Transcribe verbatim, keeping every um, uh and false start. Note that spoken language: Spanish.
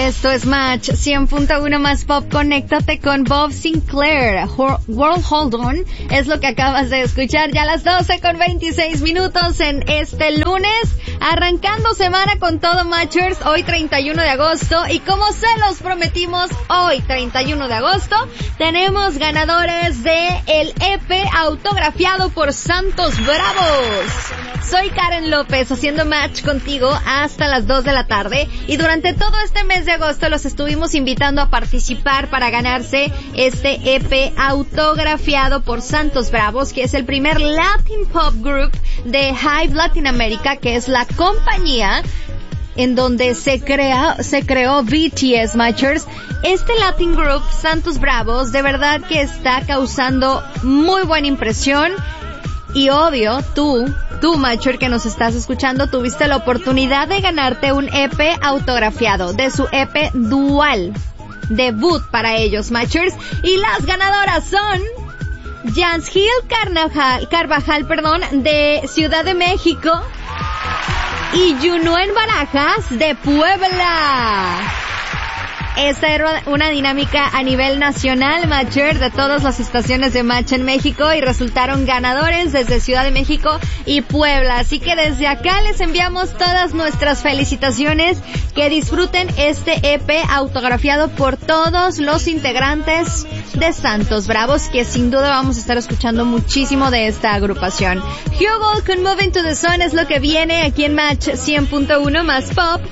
Esto es Match cien punto uno más Pop. Conéctate con Bob Sinclair. World Hold On es lo que acabas de escuchar. Ya a las doce con veintiséis minutos en este lunes. Arrancando semana con todo, Matchers. Hoy treinta y uno de agosto. Y como se los prometimos, hoy treinta y uno de agosto tenemos ganadores de el E P autografiado por Santos Bravos. Soy Karen López haciendo Match contigo hasta las dos de la tarde. Y durante todo este mes de agosto los estuvimos invitando a participar para ganarse este E P autografiado por Santos Bravos, que es el primer Latin Pop Group de Hive Latinoamérica, que es la compañía en donde se crea, se creó B T S, Matchers. Este Latin Group, Santos Bravos, de verdad que está causando muy buena impresión. Y obvio, tú, tú, Matcher, que nos estás escuchando, tuviste la oportunidad de ganarte un E P autografiado de su E P Dual. Debut para ellos, Matchers. Y las ganadoras son Janshiel Carvajal, Carvajal, perdón, de Ciudad de México, y Yunuen Barajas de Puebla. Esta era una dinámica a nivel nacional, Matcher, de todas las estaciones de Match en México, y resultaron ganadores desde Ciudad de México y Puebla. Así que desde acá les enviamos todas nuestras felicitaciones. Que disfruten este E P autografiado por todos los integrantes de Santos Bravos, que sin duda vamos a estar escuchando muchísimo de esta agrupación. Hugo con Moving to the Sun es lo que viene aquí en Match cien punto uno más Pop.